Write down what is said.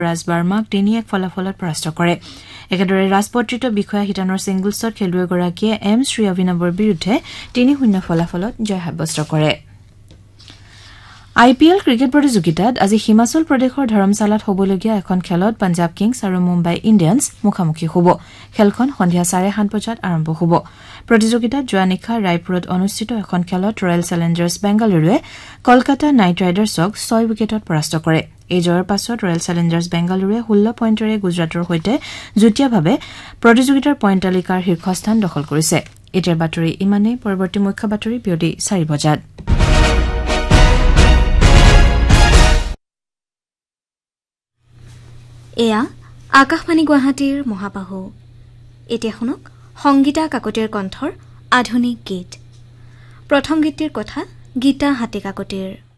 ৰাজ বাৰ্মাক ৩-১ ফলাফলত পৰাস্ত কৰে একেদৰে ৰাজপত্ৰিত বিষয়া হিটানৰ সিংগলছত খেলুৱৈগৰাকীয়ে এম শ্ৰী অভিনৱৰ বিৰুদ্ধে ৩-০ ফলাফলত জয় সাব্যস্ত কৰে IPL ক্ৰিকেট প্ৰতিযোগিতাত আজি হিমাচল প্ৰদেশৰ ধৰমশালাত হ'বলগীয়া এখন খেলত পাঞ্জাব কিংছ আৰু মুম্বাই ইণ্ডিয়ান্স মুখামুখি হ'ব খেলখন সন্ধিয়া 7:30 বজাত আৰম্ভ হ'ব প্ৰতিযোগিতাত যোৱা নিশা ৰায়পুৰত অনুষ্ঠিত এখন খেলত ৰয়েল চেলেঞ্জাৰ্ছ বেংগালুৰুৱে কলকাতা নাইট ৰাইডাৰ্ছক 6 উইকেটত পৰাস্ত কৰে এই জয়ৰ পাছত ৰয়েল চেলেঞ্জাৰ্ছ বেংগালুৰুৱে 16 পইণ্টেৰে গুজৰাটৰ সৈতে যুটীয়াভাৱে প্ৰতিযোগিতাৰ পইণ্ট তালিকাৰ শীৰ্ষস্থান দখল কৰিছে এতিয়াৰ বাতৰি ইমানেই পৰৱৰ্তী মুখ্য বাতৰি বিয়লি 4 বজাত এয়া আকাশবাণী গুৱাহাটীৰ মহাবাহু এতিয়া শুনক সংগীতা কাকতিৰ কণ্ঠৰ আধুনিক গীত প্ৰথম গীতটিৰ কথা গীতা হাতী কাকতিৰ